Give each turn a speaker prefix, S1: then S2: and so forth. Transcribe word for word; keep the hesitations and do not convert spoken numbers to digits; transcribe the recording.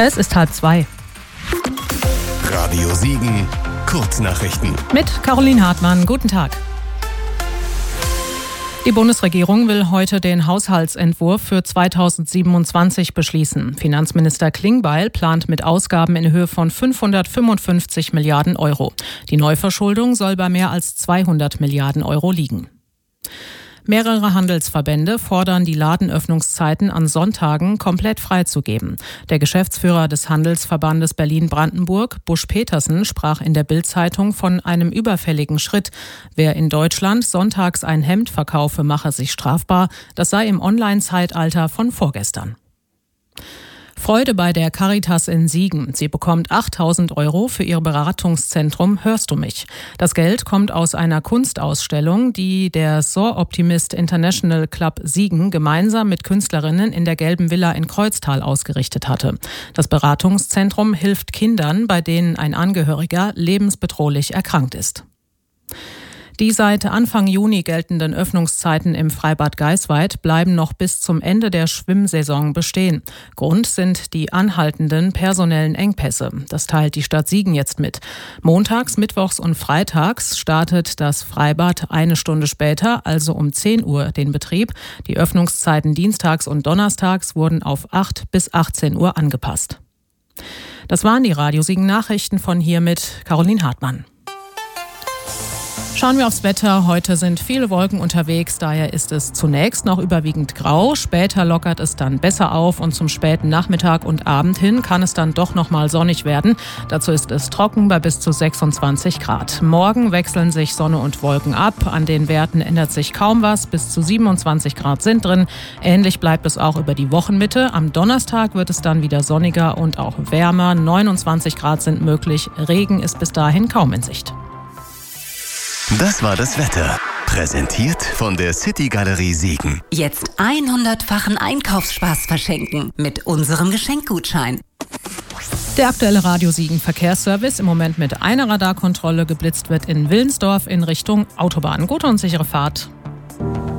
S1: Es ist halb zwei.
S2: Radio Siegen, Kurznachrichten.
S1: Mit Caroline Hartmann. Guten Tag. Die Bundesregierung will heute den Haushaltsentwurf für zweitausendsiebenundzwanzig beschließen. Finanzminister Klingbeil plant mit Ausgaben in Höhe von fünfhundertfünfundfünfzig Milliarden Euro. Die Neuverschuldung soll bei mehr als zweihundert Milliarden Euro liegen. Mehrere Handelsverbände fordern, die Ladenöffnungszeiten an Sonntagen komplett freizugeben. Der Geschäftsführer des Handelsverbandes Berlin-Brandenburg, Busch Petersen, sprach in der Bild-Zeitung von einem überfälligen Schritt. Wer in Deutschland sonntags ein Hemd verkaufe, mache sich strafbar. Das sei im Online-Zeitalter von vorgestern. Freude bei der Caritas in Siegen. Sie bekommt achttausend Euro für ihr Beratungszentrum Hörst du mich? Das Geld kommt aus einer Kunstausstellung, die der Soar Optimist International Club Siegen gemeinsam mit Künstlerinnen in der Gelben Villa in Kreuztal ausgerichtet hatte. Das Beratungszentrum hilft Kindern, bei denen ein Angehöriger lebensbedrohlich erkrankt ist. Die seit Anfang Juni geltenden Öffnungszeiten im Freibad Geisweid bleiben noch bis zum Ende der Schwimmsaison bestehen. Grund sind die anhaltenden personellen Engpässe. Das teilt die Stadt Siegen jetzt mit. Montags, mittwochs und freitags startet das Freibad eine Stunde später, also um zehn Uhr, den Betrieb. Die Öffnungszeiten dienstags und donnerstags wurden auf acht bis achtzehn Uhr angepasst. Das waren die Radio Siegen Nachrichten von hier mit Caroline Hartmann. Schauen wir aufs Wetter. Heute sind viele Wolken unterwegs, daher ist es zunächst noch überwiegend grau. Später lockert es dann besser auf und zum späten Nachmittag und Abend hin kann es dann doch noch mal sonnig werden. Dazu ist es trocken bei bis zu sechsundzwanzig Grad. Morgen wechseln sich Sonne und Wolken ab. An den Werten ändert sich kaum was. Bis zu siebenundzwanzig Grad sind drin. Ähnlich bleibt es auch über die Wochenmitte. Am Donnerstag wird es dann wieder sonniger und auch wärmer. neunundzwanzig Grad sind möglich. Regen ist bis dahin kaum in Sicht.
S2: Das war das Wetter. Präsentiert von der City Galerie Siegen.
S3: Jetzt hundertfachen Einkaufsspaß verschenken mit unserem Geschenkgutschein.
S1: Der aktuelle Radio Siegen Verkehrsservice im Moment mit einer Radarkontrolle. Geblitzt wird in Willensdorf in Richtung Autobahn. Gute und sichere Fahrt.